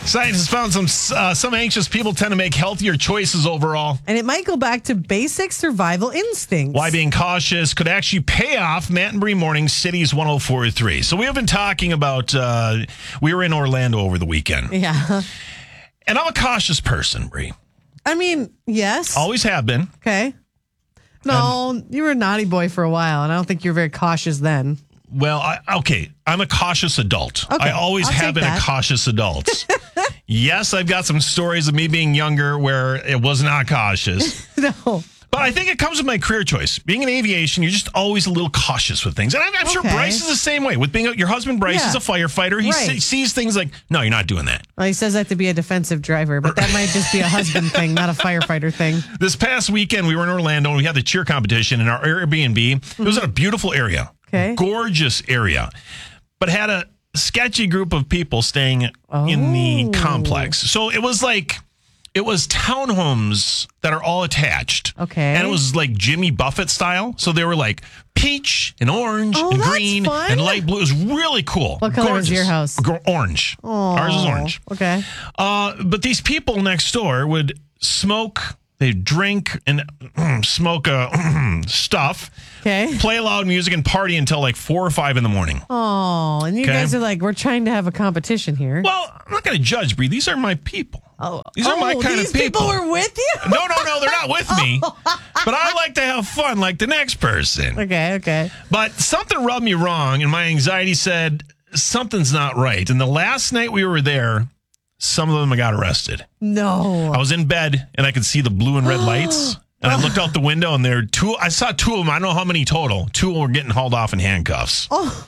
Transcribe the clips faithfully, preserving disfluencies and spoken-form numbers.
Scientists found some uh, some anxious people tend to make healthier choices overall. And it might go back to basic survival instincts. Why being cautious could actually pay off. Matt and Bree Morning, Cities one oh four point three. So we have been talking about, uh, we were in Orlando over the weekend. Yeah. And I'm a cautious person, Bree. I mean, yes. Always have been. Okay. No, um, you were a naughty boy for a while, and I don't think you were very cautious then. Well, I, okay, I'm a cautious adult. Okay, I always I'll have been that. a cautious adult. Yes, I've got some stories of me being younger where it was not cautious. No. But I think it comes with my career choice. Being in aviation, you're just always a little cautious with things. And I'm, I'm sure Okay. Bryce is the same way. With being a, your husband, Bryce, Yeah. is a firefighter. He Right. se- sees things like, no, you're not doing that. Well, he says that to be a defensive driver, but that might just be a husband thing, not a firefighter thing. This past weekend, we were in Orlando and we had the cheer competition in our Airbnb. Mm-hmm. It was in a beautiful area. Okay. Gorgeous area. But had a sketchy group of people staying oh. in the complex. So it was like... It was townhomes that are all attached. Okay. And it was like Jimmy Buffett style. So they were like peach and orange oh, and that's green fun. and light blue. It was really cool. What color Gorgeous. was your house? Orange. Aww. Ours is orange. Okay. Uh, but these people next door would smoke, they'd drink and mm, smoke uh, mm, stuff. Okay. Play loud music and party until like four or five in the morning. Oh, and you okay. guys are like, we're trying to have a competition here. Well, I'm not going to judge, Bree. These are my people. Oh, these are oh, my kind these of people. people were with you? No, no, no, they're not with me. But I like to have fun like the next person. Okay, okay. But something rubbed me wrong, and my anxiety said something's not right. And the last night we were there, some of them got arrested. No. I was in bed, and I could see the blue and red lights. And I looked out the window, and there were two. I saw two of them. I don't know how many total. Two of them were getting hauled off in handcuffs. Oh,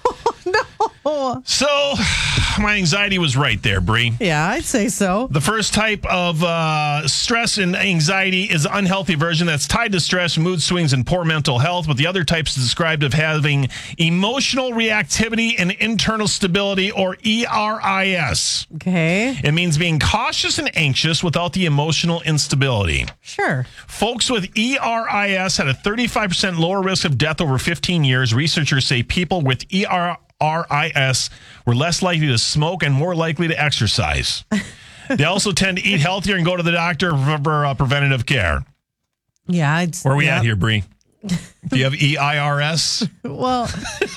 no. So my anxiety was right there, Bree. Yeah, I'd say so. The first type of uh, stress and anxiety is the unhealthy version that's tied to stress, mood swings, and poor mental health. But the other types is described as having emotional reactivity and internal stability, or E R I S. Okay. It means being cautious and anxious without the emotional instability. Sure. Folks with E R I S had a thirty-five percent lower risk of death over fifteen years. Researchers say people with E R I S were less likely to smoke and more likely to exercise. They also tend to eat healthier and go to the doctor for uh, preventative care. Yeah. I'd, Where are we yeah. at here, Bree? Do you have E I R S? Well,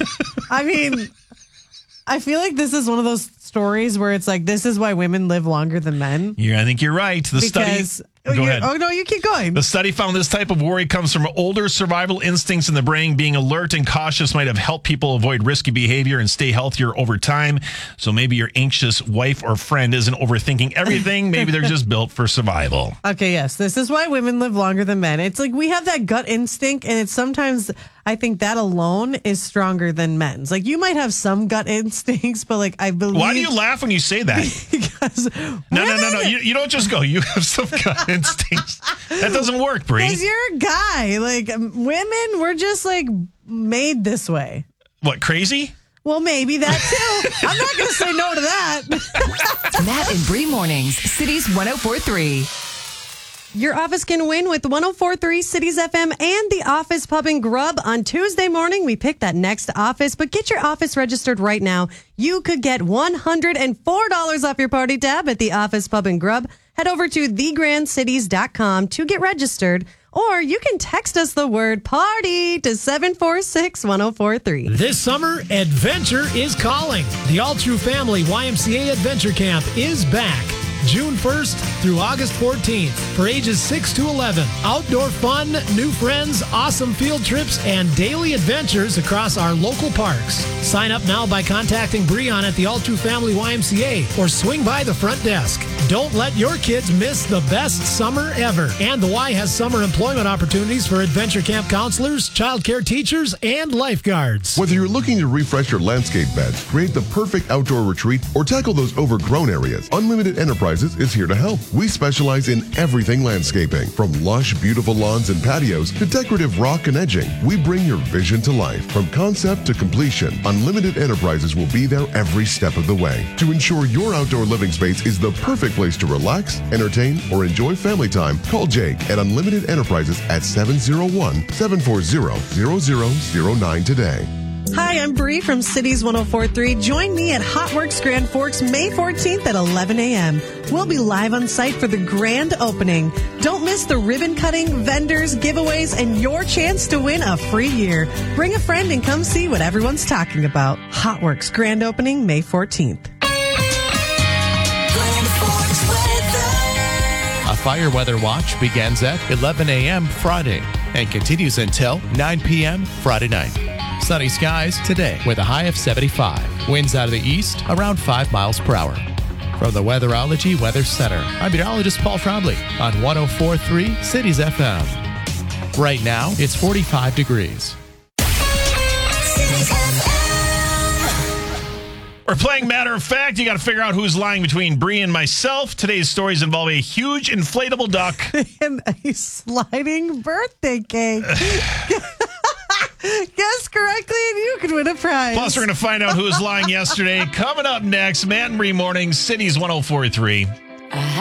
I mean, I feel like this is one of those stories where it's like, this is why women live longer than men. Yeah, I think you're right. The because, study... Go ahead. Oh, no, you keep going. The study found this type of worry comes from older survival instincts in the brain. Being alert and cautious might have helped people avoid risky behavior and stay healthier over time. So maybe your anxious wife or friend isn't overthinking everything. Maybe they're just built for survival. Okay, yes. This is why women live longer than men. It's like we have that gut instinct, and it's sometimes... I think that alone is stronger than men's. Like, you might have some gut instincts, but like, I believe... Why do you laugh when you say that? Because no, no, no, no. You, you don't just go, you have some gut instincts. That doesn't work, Bree. Because you're a guy. Like, women, we're just like made this way. What, crazy? Well, maybe that too. I'm not going to say no to that. Matt and Bree Mornings, Cities one oh four point three. Your office can win with one oh four point three Cities F M and the Office Pub and Grub. On Tuesday morning, we pick that next office, but get your office registered right now. You could get one hundred four dollars off your party tab at the Office Pub and Grub. Head over to the grand cities dot com to get registered, or you can text us the word party to seven four six, one oh four three. This summer, adventure is calling. The All True Family Y M C A Adventure Camp is back. June first through August fourteenth for ages six to eleven. Outdoor fun, new friends, awesome field trips, and daily adventures across our local parks. Sign up now by contacting Breon at the All True Family Y M C A or swing by the front desk. Don't let your kids miss the best summer ever. And the Y has summer employment opportunities for adventure camp counselors, child care teachers, and lifeguards. Whether you're looking to refresh your landscape beds, create the perfect outdoor retreat, or tackle those overgrown areas, Unlimited Enterprises is here to help. We specialize in everything landscaping, from lush, beautiful lawns and patios to decorative rock and edging. We bring your vision to life. From concept to completion, Unlimited Enterprises will be there every step of the way to ensure your outdoor living space is the perfect place to relax, entertain, or enjoy family time. Call Jake at Unlimited Enterprises at seven oh one, seven four zero, zero zero zero nine today. Hi, I'm Bree from Cities one oh four point three. Join me at Hot Works Grand Forks May fourteenth at eleven a.m. We'll be live on site for the grand opening. Don't miss the ribbon cutting, vendors, giveaways, and your chance to win a free year. Bring a friend and come see what everyone's talking about. Hot Works Grand Opening May fourteenth. A fire weather watch begins at eleven a.m. Friday and continues until nine p.m. Friday night. Sunny skies today with a high of seventy-five. Winds out of the east around five miles per hour. From the Weatherology Weather Center, I'm meteorologist Paul Trombley on one oh four point three Cities F M. Right now, it's forty-five degrees. We're playing Matter of Fact. You got to figure out who's lying between Bree and myself. Today's stories involve a huge inflatable duck. And a sliding birthday cake. Guess correctly and you can win a prize. Plus, we're going to find out who was lying yesterday. Coming up next, Matt and Bree Mornings, Cities one oh four point three.